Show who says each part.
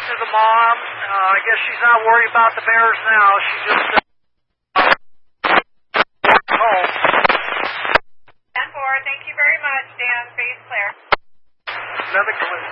Speaker 1: to the mom. I guess she's not worried about the bears now. She just home.
Speaker 2: 10-4. Thank you very much, Dan. Base clear.
Speaker 1: Another collision.